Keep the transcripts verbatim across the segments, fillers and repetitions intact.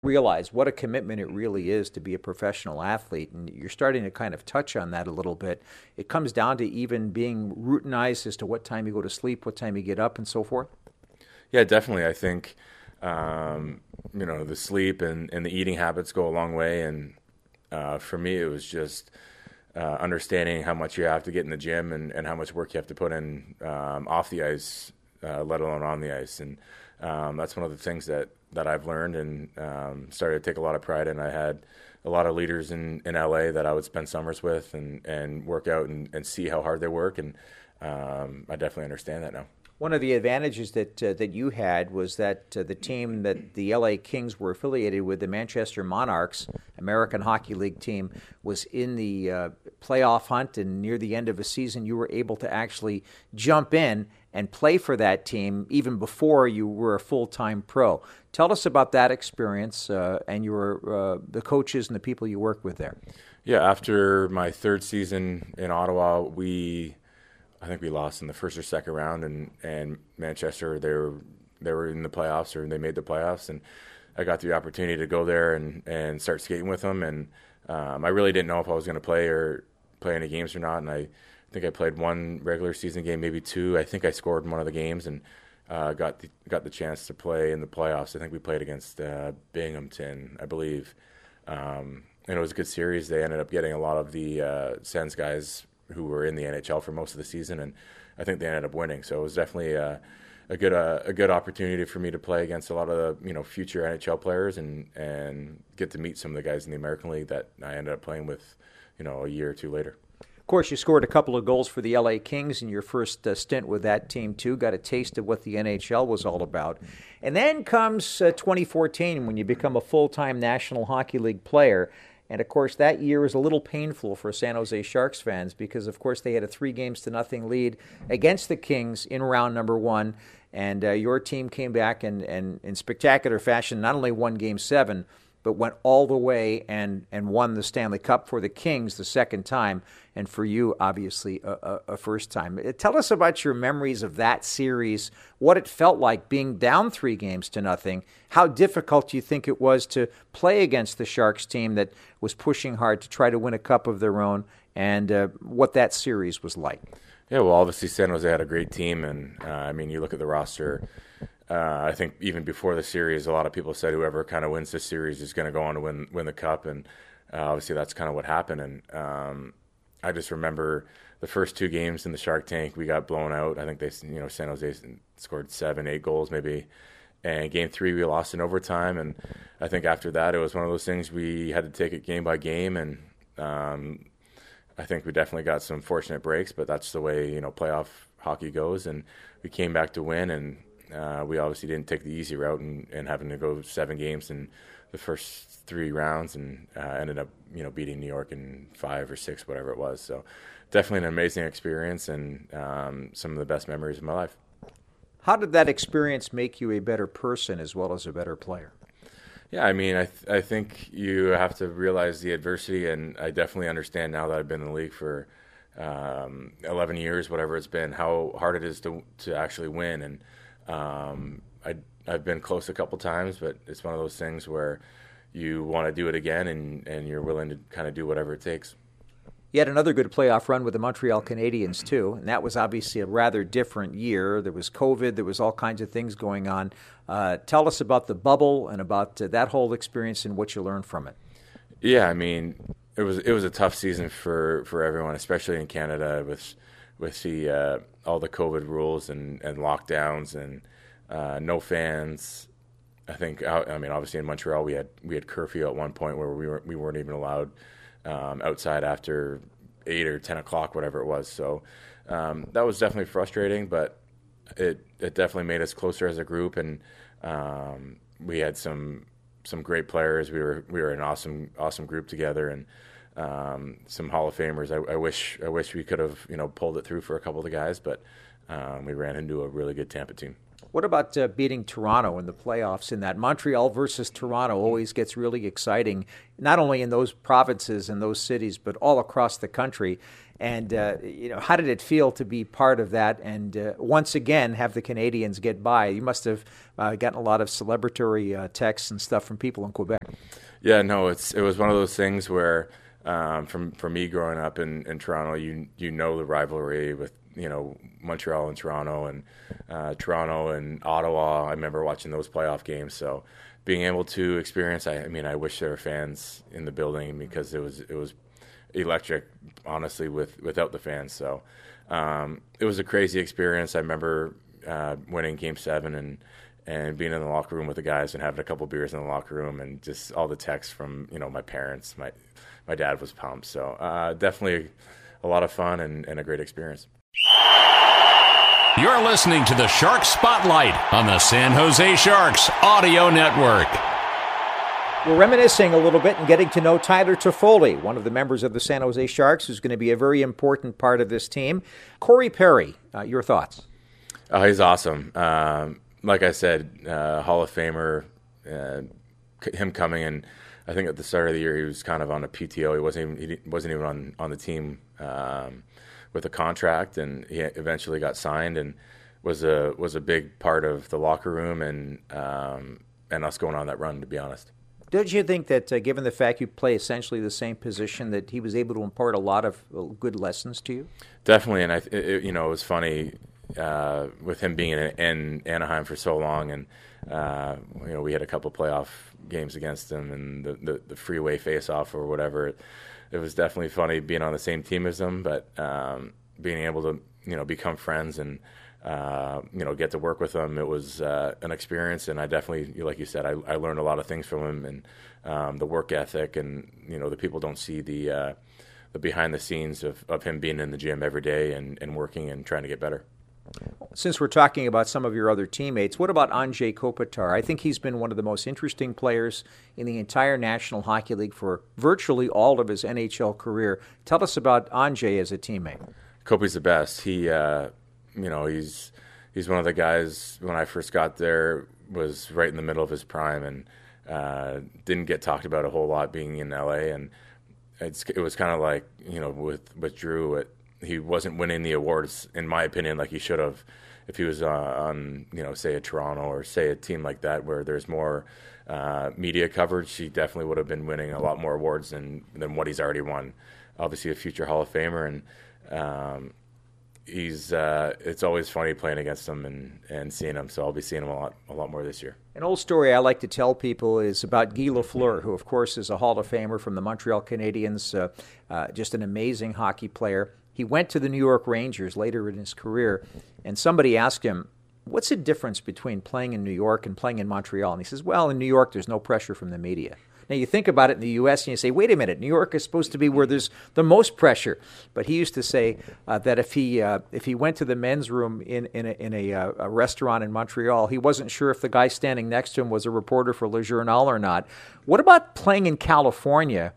realize what a commitment it really is to be a professional athlete. And you're starting to kind of touch on that a little bit. It comes down to even being routinized as to what time you go to sleep, what time you get up, and so forth. Yeah, definitely. I think, um, you know, the sleep and, and the eating habits go a long way. And uh, for me, it was just uh, understanding how much you have to get in the gym and, and how much work you have to put in um, off the ice, uh, let alone on the ice. And um, that's one of the things that, that I've learned and um, started to take a lot of pride in. I had a lot of leaders in, in L A that I would spend summers with and, and work out and, and see how hard they work. And um, I definitely understand that now. One of the advantages that uh, that you had was that uh, the team that the L A Kings were affiliated with, the Manchester Monarchs, American Hockey League team, was in the uh, playoff hunt, and near the end of a season, you were able to actually jump in and play for that team even before you were a full-time pro. Tell us about that experience uh, and your uh, the coaches and the people you work with there. Yeah, after my third season in Ottawa, we. I think we lost in the first or second round, and, and Manchester, they were, they were in the playoffs, or they made the playoffs, and I got the opportunity to go there and, and start skating with them, and um, I really didn't know if I was going to play or play any games or not, and I think I played one regular season game, maybe two. I think I scored in one of the games, and uh, got the, got the chance to play in the playoffs. I think we played against uh, Binghamton, I believe, um, and it was a good series. They ended up getting a lot of the uh, Sens guys who were in the N H L for most of the season, and I think they ended up winning. So it was definitely a, a good uh, a good opportunity for me to play against a lot of the you know future N H L players and and get to meet some of the guys in the American League that I ended up playing with, you know, a year or two later. Of course, you scored a couple of goals for the L A Kings in your first uh, stint with that team, too. Got a taste of what the N H L was all about. And then comes uh, twenty fourteen when you become a full-time National Hockey League player. And, of course, that year was a little painful for San Jose Sharks fans because, of course, they had a three games to nothing lead against the Kings in round number one. And uh, your team came back and, and in spectacular fashion, not only won Game seven, but went all the way and, and won the Stanley Cup for the Kings the second time, and for you, obviously, a, a, a first time. Tell us about your memories of that series, what it felt like being down three games to nothing, how difficult you think it was to play against the Sharks team that was pushing hard to try to win a cup of their own, and uh, what that series was like. Yeah, well, obviously San Jose had a great team, and, uh, I mean, you look at the roster. Uh, I think even before the series, a lot of people said whoever kind of wins this series is going to go on to win win the cup, and uh, obviously that's kind of what happened. And um, I just remember the first two games in the Shark Tank, we got blown out. I think they, you know, San Jose scored seven, eight goals maybe. And game three, we lost in overtime. And I think after that, it was one of those things we had to take it game by game. And um, I think we definitely got some fortunate breaks, but that's the way, you know, playoff hockey goes. And we came back to win, and Uh, we obviously didn't take the easy route and, and having to go seven games in the first three rounds, and uh, ended up, you know, beating New York in five or six, whatever it was. So definitely an amazing experience, and um, some of the best memories of my life. How did that experience make you a better person as well as a better player? Yeah, I mean, I th- I think you have to realize the adversity, and I definitely understand now that I've been in the league for um, eleven years, whatever it's been, how hard it is to to actually win. And Um, I, I've been close a couple times, but it's one of those things where you want to do it again, and, and you're willing to kind of do whatever it takes. You had another good playoff run with the Montreal Canadiens, too, and that was obviously a rather different year. There was COVID. There was all kinds of things going on. Uh, tell us about the bubble and about uh, that whole experience and what you learned from it. Yeah, I mean, it was it was a tough season for, for everyone, especially in Canada with with the uh, all the COVID rules and, and lockdowns and uh, no fans. I think I mean obviously in Montreal we had we had curfew at one point where we weren't we weren't even allowed um, outside after eight or ten o'clock, whatever it was. So um, that was definitely frustrating, but it it definitely made us closer as a group, and um, we had some some great players. We were we were an awesome awesome group together, and um, some Hall of Famers. I, I wish I wish we could have you know pulled it through for a couple of the guys, but um, we ran into a really good Tampa team. What about uh, beating Toronto in the playoffs in that? Montreal versus Toronto always gets really exciting, not only in those provinces and those cities, but all across the country. And, uh, you know, how did it feel to be part of that and uh, once again have the Canadians get by? You must have uh, gotten a lot of celebratory uh, texts and stuff from people in Quebec. Yeah, no, it's it was one of those things where um, from for me growing up in, in Toronto, you you know the rivalry with, you know, Montreal and Toronto and uh, Toronto and Ottawa. I remember watching those playoff games. So being able to experience, I, I mean, I wish there were fans in the building because it was it was electric, honestly, with without the fans. So um, it was a crazy experience. I remember uh, winning Game Seven and and being in the locker room with the guys and having a couple beers in the locker room and just all the texts from, you know, my parents. My my dad was pumped. So uh, definitely a lot of fun and, and a great experience. You're listening to the Shark Spotlight on the San Jose Sharks Audio Network. We're reminiscing a little bit and getting to know Tyler Toffoli, one of the members of the San Jose Sharks, who's going to be a very important part of this team. Corey Perry, uh, your thoughts? Oh, he's awesome. Um, like I said, uh, Hall of Famer, uh, him coming in, I think at the start of the year he was kind of on a P T O. He wasn't even, he wasn't even on, on the team um, with a contract, and he eventually got signed and was a was a big part of the locker room and um, and us going on that run, to be honest. Don't you think that, uh, given the fact you play essentially the same position, that he was able to impart a lot of uh, good lessons to you? Definitely, and I, it, you know, it was funny uh, with him being in, in Anaheim for so long, and uh, you know, we had a couple playoff games against him, and the, the, the freeway face-off or whatever. It, it was definitely funny being on the same team as him, but um, being able to, you know, become friends and Uh, you know, get to work with him. It was uh, an experience, and I definitely, like you said, I, I learned a lot of things from him, and um, the work ethic, and you know, the people don't see the uh, the behind the scenes of, of him being in the gym every day and, and working and trying to get better. Since we're talking about some of your other teammates, what about Anze Kopitar? I think he's been one of the most interesting players in the entire National Hockey League for virtually all of his N H L career. Tell us about Anze as a teammate. Kopi's the best. He uh, You know, he's he's one of the guys, when I first got there, was right in the middle of his prime and uh, didn't get talked about a whole lot being in L A. And it's, it was kind of like, you know, with, with Drew, it, he wasn't winning the awards, in my opinion, like he should have if he was uh, on, you know, say a Toronto or say a team like that where there's more uh, media coverage. He definitely would have been winning a lot more awards than, than what he's already won. Obviously a future Hall of Famer, and um, He's. Uh, it's always funny playing against him and, and seeing him. So I'll be seeing him a lot, a lot more this year. An old story I like to tell people is about Guy Lafleur, who of course is a Hall of Famer from the Montreal Canadiens. Uh, uh, just an amazing hockey player. He went to the New York Rangers later in his career, and somebody asked him, "What's the difference between playing in New York and playing in Montreal?" And he says, "Well, in New York, there's no pressure from the media." Now, you think about it in the U S and you say, wait a minute, New York is supposed to be where there's the most pressure. But he used to say uh, that if he uh, if he went to the men's room in, in, a, in a, uh, a restaurant in Montreal, he wasn't sure if the guy standing next to him was a reporter for Le Journal or not. What about playing in California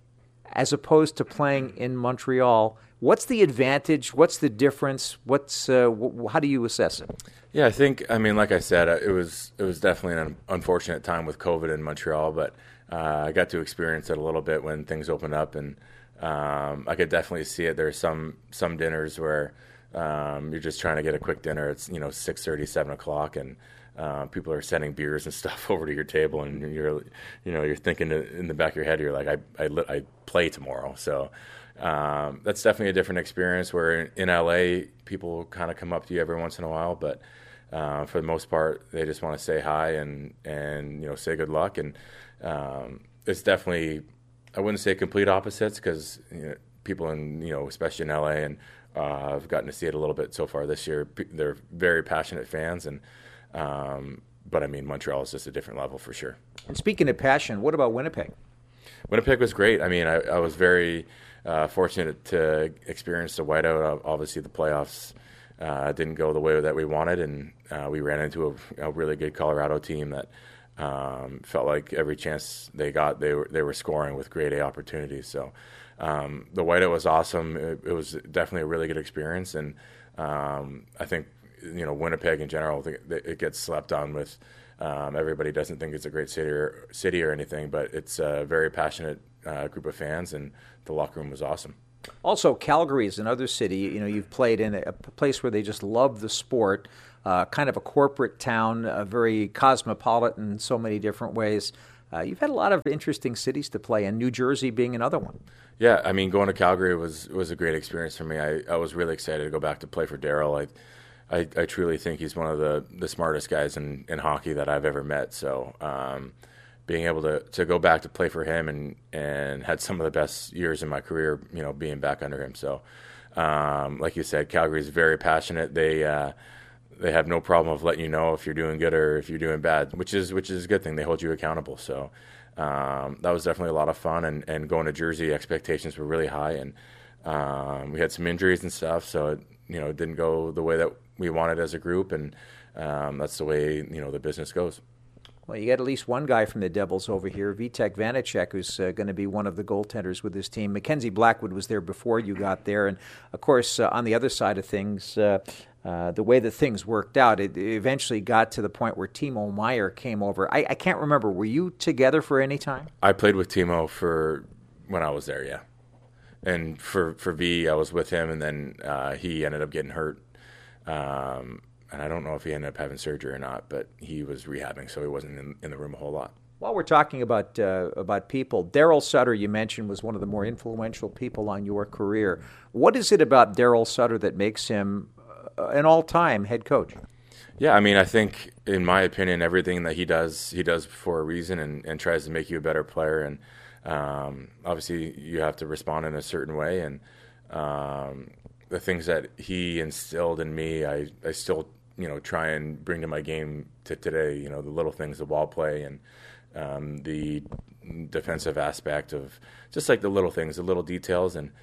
as opposed to playing in Montreal? What's the advantage? What's the difference? What's uh, w- how do you assess it? Yeah, I think, I mean, like I said, it was it was definitely an unfortunate time with COVID in Montreal, but Uh, I got to experience it a little bit when things opened up, and um, I could definitely see it. There's some some dinners where um, you're just trying to get a quick dinner. It's, you know, six thirty, seven o'clock, and uh, people are sending beers and stuff over to your table, and you're, you know, you're thinking in the back of your head, you're like, I I, I play tomorrow. So um, that's definitely a different experience. Where in L A, people kind of come up to you every once in a while, but uh, for the most part, they just want to say hi and and you know, say good luck. And Um, it's definitely, I wouldn't say complete opposites, because you know, people in, you know, especially in L A, and uh, I've gotten to see it a little bit so far this year. They're very passionate fans, and um, but I mean, Montreal is just a different level for sure. And speaking of passion, what about Winnipeg? Winnipeg was great. I mean, I, I was very uh, fortunate to experience the whiteout. Obviously, the playoffs uh, didn't go the way that we wanted, and uh, we ran into a, a really good Colorado team that Um, felt like every chance they got, they were they were scoring with grade A opportunities. So um, the whiteout was awesome. It, it was definitely a really good experience, and um, I think you know, Winnipeg in general, it gets slept on with. Um, everybody doesn't think it's a great city or, city or anything, but it's a very passionate uh, group of fans, and the locker room was awesome. Also, Calgary is another city. You know, you've played in a place where they just love the sport, uh, kind of a corporate town, uh, very cosmopolitan in so many different ways. Uh, you've had a lot of interesting cities to play in, New Jersey being another one. Yeah, I mean, going to Calgary was was a great experience for me. I, I was really excited to go back to play for Darryl. I, I I truly think he's one of the, the smartest guys in, in hockey that I've ever met. So um, being able to, to go back to play for him and, and had some of the best years in my career, you know, being back under him. So um, like you said, Calgary is very passionate. They uh, they have no problem of letting you know if you're doing good or if you're doing bad, which is which is a good thing. They hold you accountable. So um, that was definitely a lot of fun. And, and going to Jersey, expectations were really high, and um, we had some injuries and stuff, so it, you know, it didn't go the way that we wanted as a group, and um, that's the way, you know, the business goes. Well, you got at least one guy from the Devils over here, Vitek Vanacek, who's uh, going to be one of the goaltenders with his team. Mackenzie Blackwood was there before you got there. And, of course, uh, on the other side of things, uh, uh, the way that things worked out, it eventually got to the point where Timo Meier came over. I, I can't remember. Were you together for any time? I played with Timo for when I was there, yeah. And for, for V, I was with him, and then uh, he ended up getting hurt. Um And I don't know if he ended up having surgery or not, but he was rehabbing, so he wasn't in, in the room a whole lot. While we're talking about uh, about people, Darryl Sutter, you mentioned, was one of the more influential people on your career. What is it about Darryl Sutter that makes him uh, an all-time head coach? Yeah, I mean, I think, in my opinion, everything that he does, he does for a reason, and, and tries to make you a better player. And um, obviously, you have to respond in a certain way. And um, the things that he instilled in me, I, I still you know, try and bring to my game to today, you know, the little things, the ball play, and um, the defensive aspect of just like the little things, the little details. And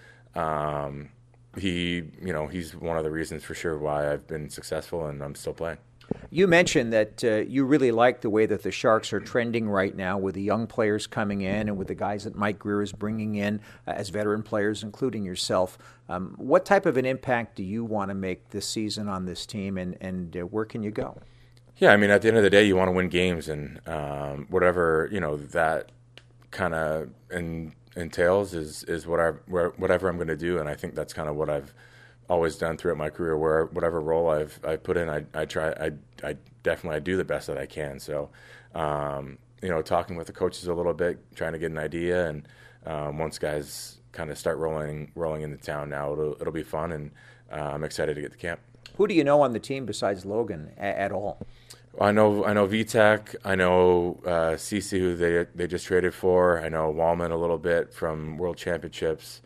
um, he, you know, he's one of the reasons for sure why I've been successful and I'm still playing. You mentioned that uh, you really like the way that the Sharks are trending right now with the young players coming in and with the guys that Mike Grier is bringing in uh, as veteran players, including yourself. Um, what type of an impact do you want to make this season on this team, and, and uh, where can you go? Yeah, I mean, at the end of the day, you want to win games, and um, whatever, you know, that kind of en- entails is, is what I, whatever I'm going to do, and I think that's kind of what I've always done throughout my career, where whatever role I've I put in, I I try I I definitely I do the best that I can. So, um, you know, talking with the coaches a little bit, trying to get an idea, and um, once guys kind of start rolling rolling into town now, it'll it'll be fun, and uh, I'm excited to get to camp. Who do you know on the team besides Logan a- at all? I know I know Vitek, I know uh, Ceci, who they they just traded for. I know Wallman a little bit from World Championships.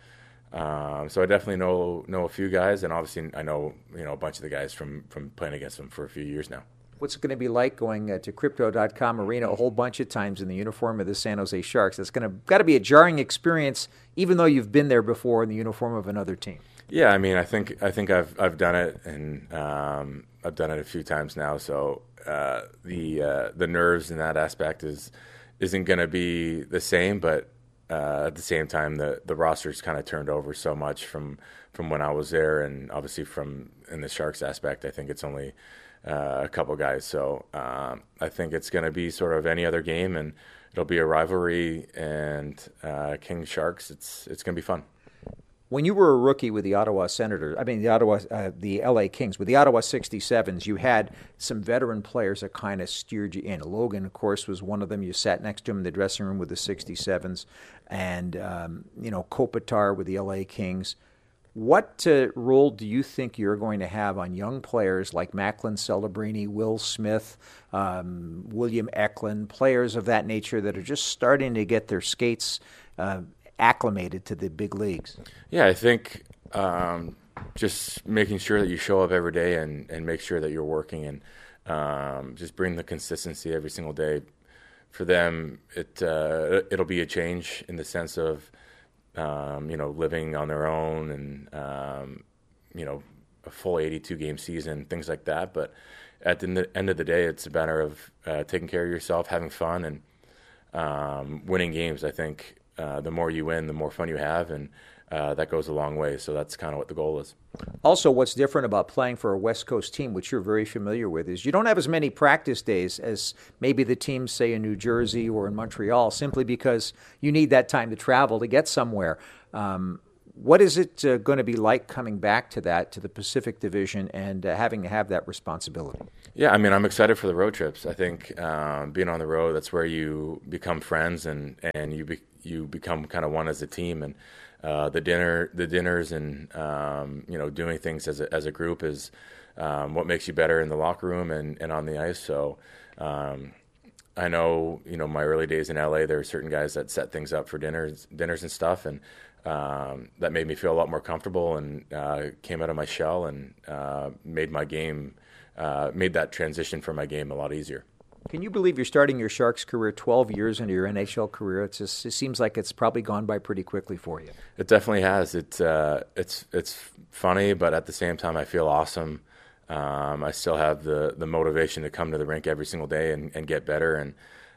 Um, so I definitely know know a few guys, and obviously I know you know a bunch of the guys from, from playing against them for a few years now. What's it going to be like going uh, to Crypto dot com Arena a whole bunch of times in the uniform of the San Jose Sharks? It's going to got to be a jarring experience, even though you've been there before in the uniform of another team. Yeah, I mean, I think I think I've I've done it, and um, I've done it a few times now. So uh, the uh, the nerves in that aspect is isn't going to be the same, but uh, at the same time, the the roster's kind of turned over so much from from when I was there, and obviously from in the Sharks aspect, I think it's only uh, a couple guys. So um, I think it's going to be sort of any other game, and it'll be a rivalry. And uh, Kings Sharks, it's it's going to be fun. When you were a rookie with the Ottawa Senators, I mean the Ottawa, uh, the L A Kings, with the Ottawa sixty-sevens, you had some veteran players that kind of steered you in. Logan, of course, was one of them. You sat next to him in the dressing room with the sixty-sevens, and um, you know Kopitar with the L A Kings. What uh, role do you think you're going to have on young players like Macklin Celebrini, Will Smith, um, William Eklund, players of that nature that are just starting to get their skates uh, acclimated to the big leagues? Yeah, I think um, just making sure that you show up every day and, and make sure that you're working, and um, just bring the consistency every single day. For them, it uh, it'll be a change in the sense of um, you know living on their own and um, you know a full eighty-two game season, things like that. But at the end of the day, it's a matter of uh, taking care of yourself, having fun, and um, winning games. I think. uh, the more you win, the more fun you have, and uh, that goes a long way. So that's kind of what the goal is. Also, what's different about playing for a West Coast team, which you're very familiar with, is you don't have as many practice days as maybe the teams, say, in New Jersey or in Montreal, simply because you need that time to travel to get somewhere. Um, what is it uh, going to be like coming back to that, to the Pacific Division, and uh, having to have that responsibility? Yeah, I mean, I'm excited for the road trips. I think um, being on the road, that's where you become friends and, and you be, you become kind of one as a team. And uh, the dinner, the dinners, and um, you know, doing things as a, as a group is um, what makes you better in the locker room and, and on the ice. So um, I know, you know, my early days in L A, there were certain guys that set things up for dinners, dinners and stuff, and um, that made me feel a lot more comfortable and uh, came out of my shell and uh, made my game. Uh, made that transition for my game a lot easier. Can you believe you're starting your Sharks career twelve years into your N H L career? It's just, it seems like it's probably gone by pretty quickly for you. It definitely has. It's uh, it's it's funny, but at the same time, I feel awesome. Um, I still have the the motivation to come to the rink every single day and, and get better. And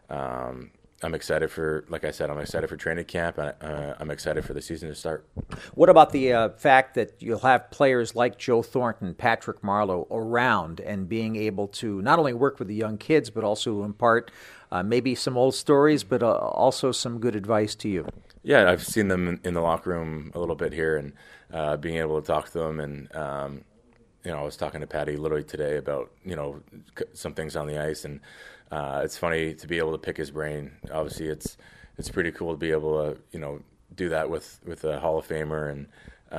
um, I'm excited for, like I said, I'm excited for training camp. And, uh, I'm excited for the season to start. What about the uh, fact that you'll have players like Joe Thornton, Patrick Marleau around and being able to not only work with the young kids, but also impart uh, maybe some old stories, but uh, also some good advice to you? Yeah, I've seen them in, in the locker room a little bit here, and uh, being able to talk to them. And, um, you know, I was talking to Patty literally today about, you know, some things on the ice, and Uh, it's funny to be able to pick his brain. Obviously, it's it's pretty cool to be able to, you know, do that with, with a Hall of Famer, and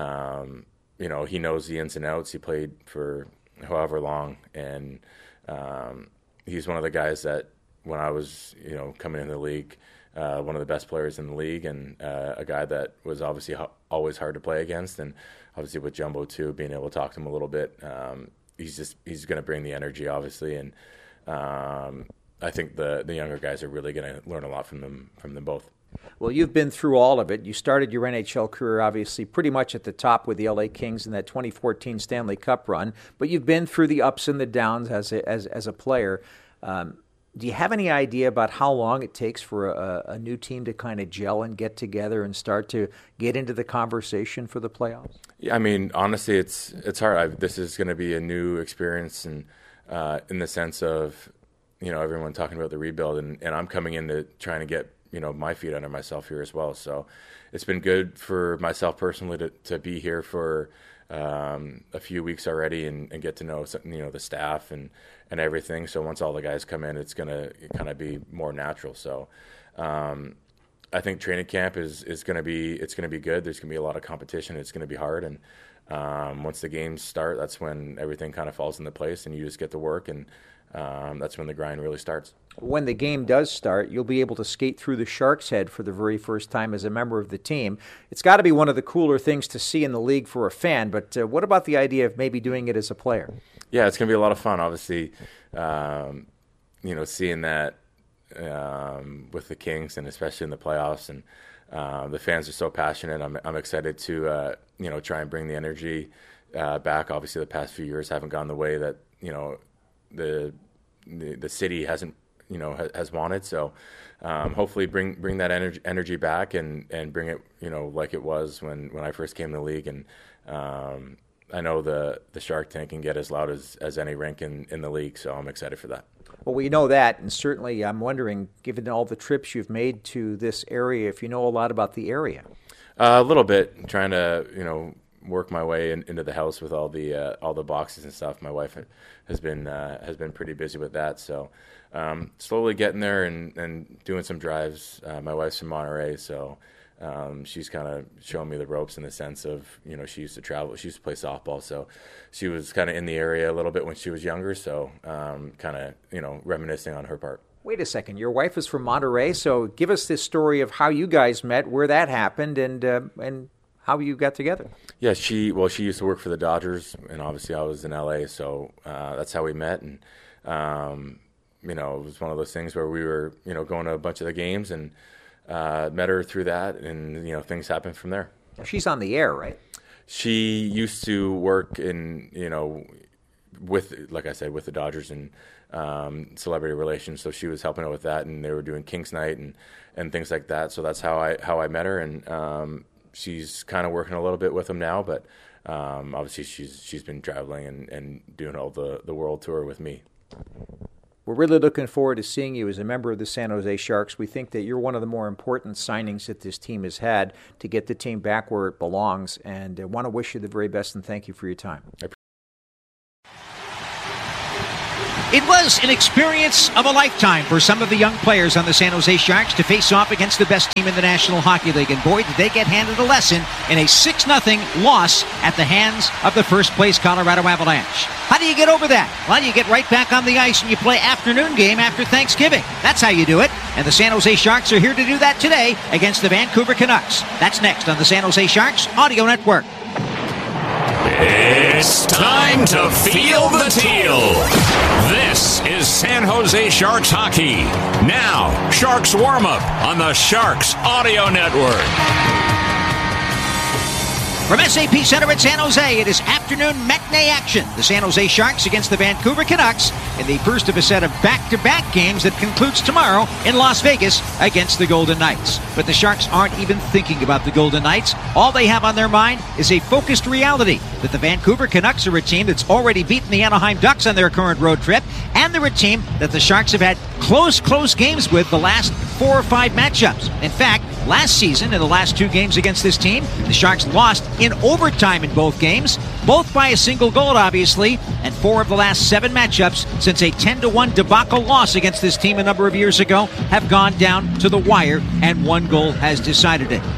um, you know, he knows the ins and outs. He played for however long, and um, he's one of the guys that when I was, you know, coming into the league, uh, one of the best players in the league, and uh, a guy that was obviously ho- always hard to play against, and obviously with Jumbo too, being able to talk to him a little bit. Um, he's just he's going to bring the energy, obviously, and um, I think the the younger guys are really going to learn a lot from them from them both. Well, you've been through all of it. You started your N H L career, obviously, pretty much at the top with the L A Kings in that twenty fourteen Stanley Cup run, but you've been through the ups and the downs as a, as, as a player. Um, do you have any idea about how long it takes for a, a new team to kind of gel and get together and start to get into the conversation for the playoffs? Yeah, I mean, honestly, it's it's hard. I've, this is going to be a new experience, and uh, in the sense of, you know, everyone talking about the rebuild, and, and I'm coming in to trying to get, you know, my feet under myself here as well. So it's been good for myself personally to, to be here for um, a few weeks already and, and get to know, you know, the staff and, and everything. So once all the guys come in, it's going to kind of be more natural. So um, I think training camp is, is going to be, it's going to be good. There's going to be a lot of competition. It's going to be hard. And um, once the games start, that's when everything kind of falls into place and you just get to work, and Um, that's when the grind really starts. When the game does start, you'll be able to skate through the Sharks' head for the very first time as a member of the team. It's got to be one of the cooler things to see in the league for a fan, but uh, what about the idea of maybe doing it as a player? Yeah, it's going to be a lot of fun, obviously, um, you know, seeing that um, with the Kings and especially in the playoffs. And uh, the fans are so passionate. I'm, I'm excited to, uh, you know, try and bring the energy uh, back. Obviously, the past few years haven't gone the way that, you know, the the, the city hasn't, you know, ha, has wanted. So um, hopefully bring bring that energy energy back and, and bring it, you know, like it was when, when I first came to the league. And um, I know the, the Shark Tank can get as loud as, as any rink in, in the league. So I'm excited for that. Well, we know that, and certainly I'm wondering, given all the trips you've made to this area, if you know a lot about the area. Uh, a little bit, trying to, you know, work my way in, into the house with all the uh, all the boxes and stuff. My wife has been uh, has been pretty busy with that, so um, slowly getting there and, and doing some drives. Uh, my wife's from Monterey, so um, she's kind of showing me the ropes in the sense of, you know, she used to travel, she used to play softball, so she was kind of in the area a little bit when she was younger. So um, kind of, you know, reminiscing on her part. Wait a second, your wife is from Monterey, so give us this story of how you guys met, where that happened, and uh, and. how you got together. Yeah, she well, she used to work for the Dodgers, and obviously I was in L A, so uh, that's how we met. And um, you know, it was one of those things where we were, you know, going to a bunch of the games, and uh, met her through that, and you know, things happened from there. She's on the air, right? She used to work in, you know, with, like I said, with the Dodgers, and um, celebrity relations, so she was helping out with that, and they were doing Kings Night and, and things like that. So that's how I how I met her, and um, she's kind of working a little bit with them now, but um, obviously she's she's been traveling and, and doing all the, the world tour with me. We're really looking forward to seeing you as a member of the San Jose Sharks. We think that you're one of the more important signings that this team has had to get the team back where it belongs, and I want to wish you the very best and thank you for your time. It was an experience of a lifetime for some of the young players on the San Jose Sharks to face off against the best team in the National Hockey League. And boy, did they get handed a lesson in a six nothing loss at the hands of the first-place Colorado Avalanche. How do you get over that? Well, you get right back on the ice and you play afternoon game after Thanksgiving. That's how you do it. And the San Jose Sharks are here to do that today against the Vancouver Canucks. That's next on the San Jose Sharks Audio Network. It's time to feel the teal. This is San Jose Sharks hockey. Now, Sharks warm-up on the Sharks Audio Network. From S A P Center at San Jose, it is afternoon matinee action. The San Jose Sharks against the Vancouver Canucks in the first of a set of back-to-back games that concludes tomorrow in Las Vegas against the Golden Knights. But the Sharks aren't even thinking about the Golden Knights. All they have on their mind is a focused reality that the Vancouver Canucks are a team that's already beaten the Anaheim Ducks on their current road trip, and they're a team that the Sharks have had close, close games with the last four or five matchups. In fact, last season, in the last two games against this team, the Sharks lost in overtime in both games, both by a single goal, obviously, and four of the last seven matchups since a ten to one debacle loss against this team a number of years ago have gone down to the wire, and one goal has decided it.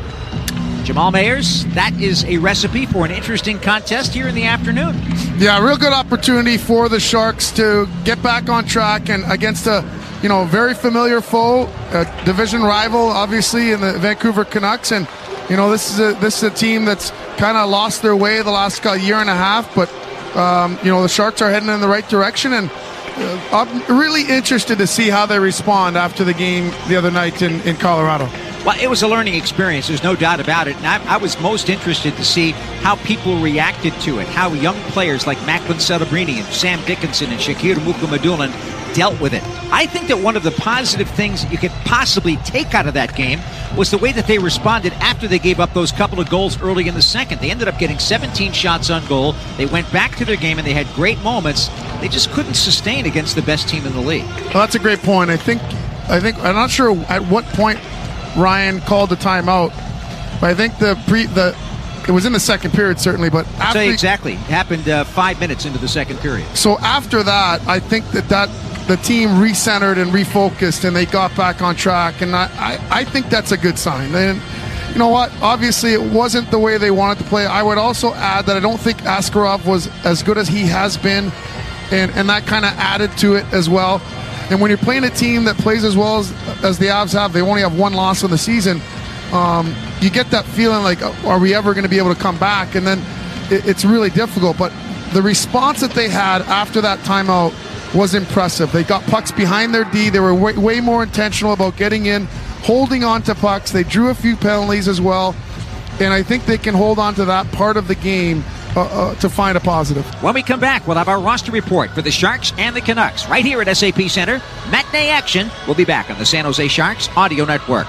Jamal Mayers, that is a recipe for an interesting contest here in the afternoon. Yeah, real good opportunity for the Sharks to get back on track and against a you know, very familiar foe, a division rival, obviously, in the Vancouver Canucks. And, you know, this is a this is a team that's kind of lost their way the last year and a half. But, um, you know, the Sharks are heading in the right direction. And uh, I'm really interested to see how they respond after the game the other night in, in Colorado. Well, it was a learning experience. There's no doubt about it. And I, I was most interested to see how people reacted to it, how young players like Macklin Celebrini and Sam Dickinson and Shakir Mukhamadullin dealt with it. I think that one of the positive things that you could possibly take out of that game was the way that they responded after they gave up those couple of goals early in the second. They ended up getting seventeen shots on goal. They went back to their game and they had great moments. They just couldn't sustain against the best team in the league. Well, that's a great point. I think, I think I'm not sure at what point Ryan called the timeout, but I think the pre the it was in the second period certainly. But I'll after, tell you exactly, it happened uh, five minutes into the second period. So after that, I think that that. the team recentered and refocused and they got back on track, and I, I, I think that's a good sign. And you know what, obviously it wasn't the way they wanted to play. I would also add that I don't think Askarov was as good as he has been, and, and that kind of added to it as well. And when you're playing a team that plays as well as, as the Avs have, they only have one loss in the season, um, you get that feeling like, are we ever going to be able to come back? And then it, it's really difficult. But the response that they had after that timeout was impressive. They got pucks behind their D. They were way, way more intentional about getting in, holding on to pucks. They drew a few penalties as well. And I think they can hold on to that part of the game uh, uh, to find a positive. When we come back, we'll have our roster report for the Sharks and the Canucks right here at S A P Center. Matinee action. We'll be back on the San Jose Sharks Audio Network.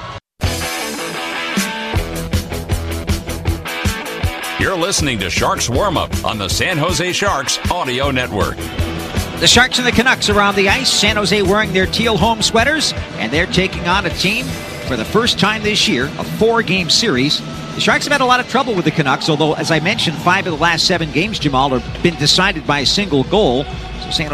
You're listening to Sharks Warm-Up on the San Jose Sharks Audio Network. The Sharks and the Canucks are on the ice. San Jose wearing their teal home sweaters, and they're taking on a team for the first time this year, a four-game series. The Sharks have had a lot of trouble with the Canucks, although, as I mentioned, five of the last seven games, Jamal, have been decided by a single goal. So San